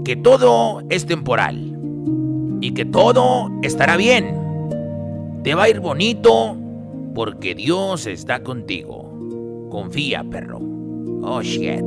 que todo es temporal y que todo estará bien. Te va a ir bonito porque Dios está contigo. Confía, perro. Oh, shit.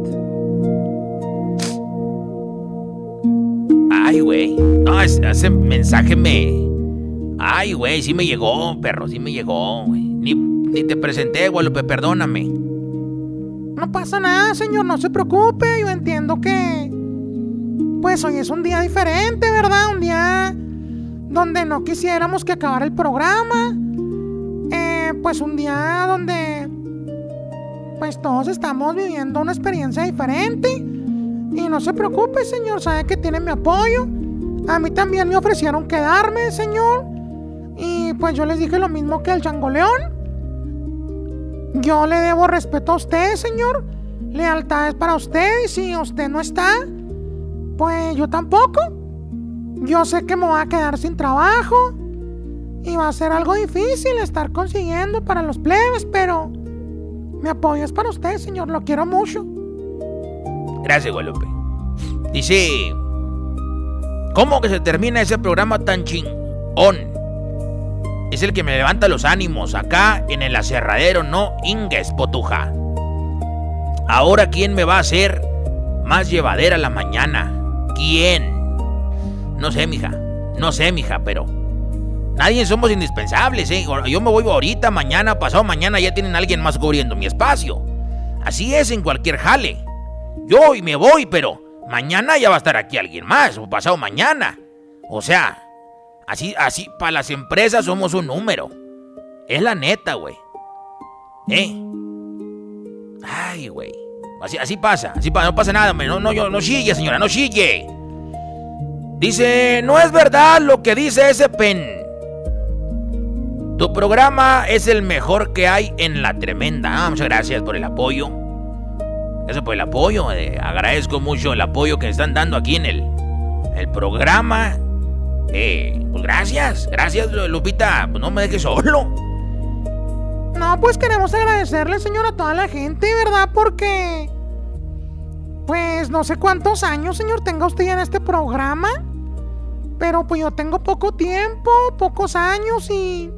Ay, güey. No, ese mensaje Ay, güey, sí me llegó, perro, sí me llegó, güey. Ni te presenté, Guadalupe, perdóname. No pasa nada, señor, no se preocupe. Yo entiendo que... pues hoy es un día diferente, ¿verdad? Un día donde no quisiéramos que acabara el programa. Pues un día donde... pues todos estamos viviendo una experiencia diferente. Y no se preocupe, señor, sabe que tiene mi apoyo. A mí también me ofrecieron quedarme, señor. Y pues yo les dije lo mismo que el Changoleón. Yo le debo respeto a usted, señor. Lealtad es para usted. Y si usted no está, pues yo tampoco. Yo sé que me voy a quedar sin trabajo y va a ser algo difícil estar consiguiendo para los plebes, pero mi apoyo es para usted, señor. Lo quiero mucho. Gracias, Guadalupe. Dice... ¿cómo que se termina ese programa tan chingón? Es el que me levanta los ánimos acá en el aserradero, ¿no? Inges, Potuja. Ahora, ¿quién me va a hacer más llevadera la mañana? ¿Quién? No sé, mija, pero... nadie somos indispensables, ¿eh? Yo me voy ahorita, mañana, pasado mañana, ya tienen a alguien más cubriendo mi espacio. Así es en cualquier jale. Yo hoy me voy, pero... mañana ya va a estar aquí alguien más, o pasado mañana. O sea, así, para las empresas somos un número. Es la neta, güey. Ay, güey. Así pasa, no pasa nada, hombre. No sigue, señora, no sigue. Dice, no es verdad lo que dice ese pen. Tu programa es el mejor que hay en la tremenda. Muchas gracias por el apoyo. Gracias por el apoyo, agradezco mucho el apoyo que me están dando aquí en el programa. Pues gracias, Lupita, pues no me dejes solo. No, pues queremos agradecerle, señor, a toda la gente, ¿verdad? Porque, pues no sé cuántos años, señor, tenga usted ya en este programa, pero pues yo tengo poco tiempo, pocos años y...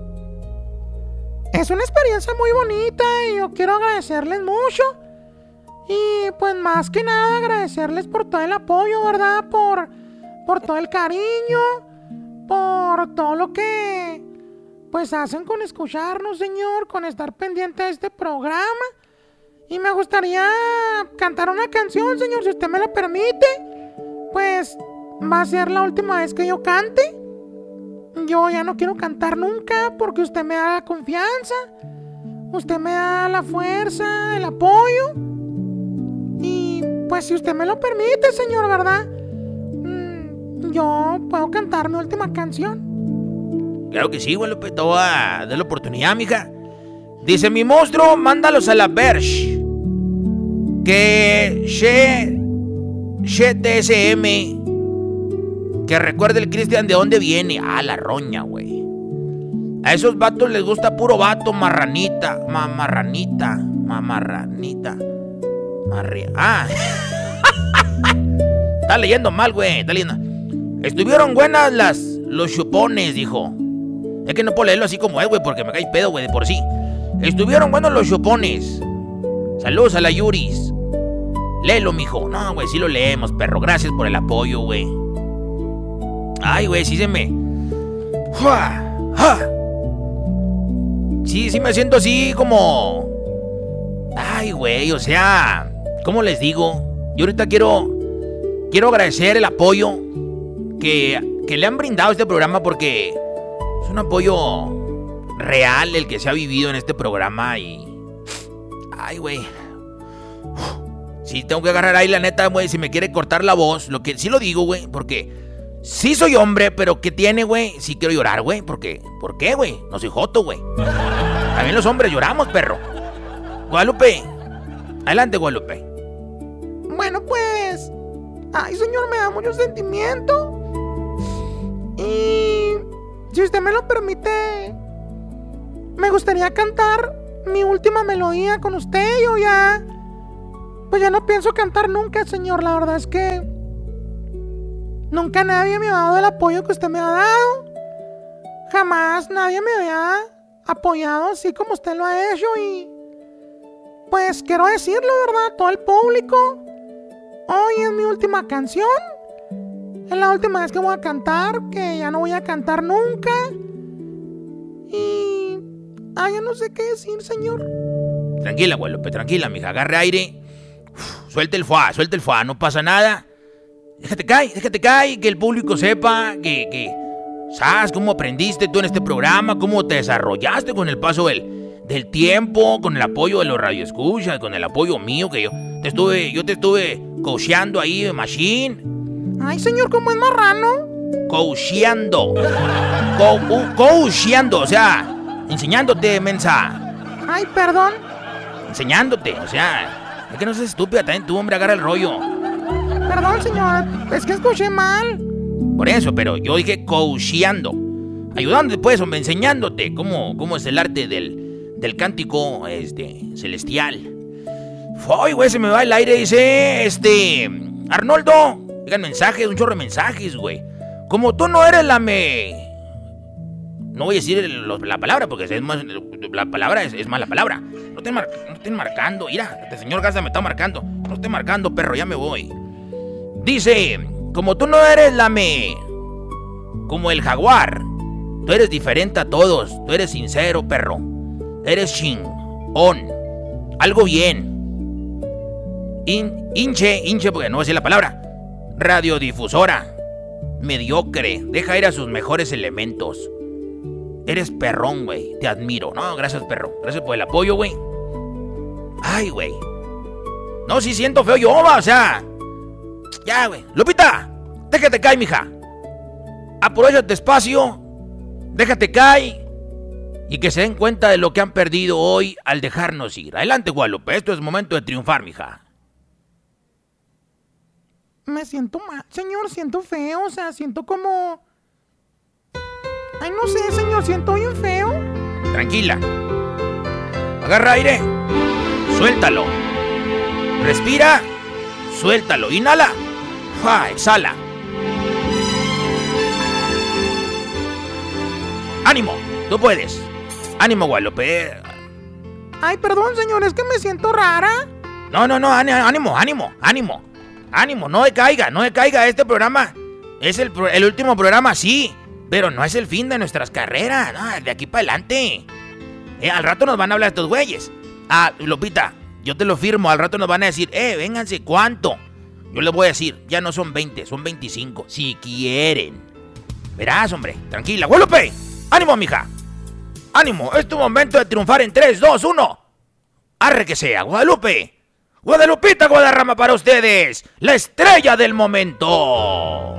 es una experiencia muy bonita y yo quiero agradecerles mucho. Y pues más que nada agradecerles por todo el apoyo, ¿verdad? Por todo el cariño, por todo lo que pues hacen con escucharnos, señor, con estar pendiente de este programa. Y me gustaría cantar una canción, señor, si usted me la permite. Pues va a ser la última vez que yo cante. Yo ya no quiero cantar nunca porque usted me da la confianza, usted me da la fuerza, el apoyo. Y pues si usted me lo permite, señor, ¿verdad? Yo puedo cantar mi última canción. Claro que sí, Guadalupe, te voy a dar la oportunidad, mija. Dice mi monstruo, mándalos a la Bersh. Que TSM. Que recuerde el Cristian de dónde viene. Ah, la roña, güey. A esos vatos les gusta puro vato, marranita. Está leyendo mal, güey. Está leyendo. Estuvieron buenas los chupones, dijo. Es que no puedo leerlo así como es, güey, porque me cae pedo, güey, de por sí. Estuvieron buenos los chupones. Saludos a la Yuris. Léelo, mijo. No, güey, sí lo leemos, perro. Gracias por el apoyo, güey. Ay, güey, sí se me... Sí me siento así como... ay, güey, o sea... ¿cómo les digo? Yo ahorita quiero agradecer el apoyo que le han brindado a este programa, porque es un apoyo real el que se ha vivido en este programa y... ay, güey. Sí, tengo que agarrar ahí, la neta, güey, si me quiere cortar la voz, lo que sí lo digo, güey, porque sí soy hombre, pero ¿qué tiene, güey? Sí quiero llorar, güey, porque... ¿por qué, güey? No soy joto, güey. También los hombres lloramos, perro. Guadalupe, adelante, Guadalupe. Bueno, pues... ay, señor, me da mucho sentimiento. Y... si usted me lo permite, me gustaría cantar mi última melodía con usted. Yo ya... pues ya no pienso cantar nunca, señor. La verdad es que Nunca nadie me ha dado el apoyo que usted me ha dado. Jamás nadie me había apoyado así como usted lo ha hecho. Y pues quiero decirlo, ¿verdad? Todo el público. Hoy es mi última canción. Es la última vez que voy a cantar. Que ya no voy a cantar nunca. Y... ya no sé qué decir, señor. Tranquila, Guadalupe, tranquila, mija. Agarre aire. Suelta el fuá, no pasa nada. Déjate caer, que el público sepa que ¿sabes cómo aprendiste tú en este programa? ¿Cómo te desarrollaste con el paso del tiempo? Con el apoyo de los radioescuchas, con el apoyo mío, que yo te estuve coacheando ahí, machine. Ay, señor, ¿cómo es marrano? Coacheando, o sea, enseñándote, mensa. Ay, perdón. Enseñándote, o sea, es que no seas estúpida también tú, hombre, agarra el rollo. Perdón, señor, es que escuché mal. Por eso, pero yo dije coacheando. Ayudándote, pues, hombre, enseñándote cómo es el arte del cántico celestial. Ay, güey, se me va el aire, dice, Arnoldo, digan mensajes, un chorro de mensajes, güey. Como tú no eres no voy a decir la palabra porque la palabra es mala palabra. No estén marcando, mira, este señor Garza me está marcando. No estén marcando, perro, ya me voy. Dice, como tú no eres como el jaguar, tú eres diferente a todos, tú eres sincero, perro. Eres chingón, algo bien. Hinche, porque no voy a decir la palabra. Radiodifusora, mediocre, deja ir a sus mejores elementos. Eres perrón, güey, te admiro. No, gracias, perro, gracias por el apoyo, güey. Ay, güey. No, sí siento feo yo, o sea. Ya, güey. Lupita, déjate caer, mija. Aprovechate espacio. Déjate caer. Y que se den cuenta de lo que han perdido hoy al dejarnos ir. Adelante, Guadalupe. Esto es momento de triunfar, mija. Me siento mal, señor. Siento feo. O sea, siento como... Ay, no sé, señor. Siento bien feo. Tranquila. Agarra aire. Suéltalo. Respira. Suéltalo. Inhala. Exhala. ¡Ánimo! ¡Tú puedes! ¡Ánimo, Guadalupe! Ay, perdón, señor, es que me siento rara. No, ánimo, no decaiga. Este programa es el último programa, sí, pero no es el fin de nuestras carreras, no, de aquí para adelante. Al rato nos van a hablar estos güeyes. Lupita, yo te lo firmo, al rato nos van a decir, vénganse, ¿cuánto? Yo les voy a decir, ya no son 20, son 25, si quieren. Verás, hombre, tranquila. ¡Guadalupe! ¡Ánimo, mija! ¡Ánimo! Es tu momento de triunfar en 3, 2, 1. ¡Arre que sea! ¡Guadalupe! ¡Guadalupita Guadarrama para ustedes! ¡La estrella del momento!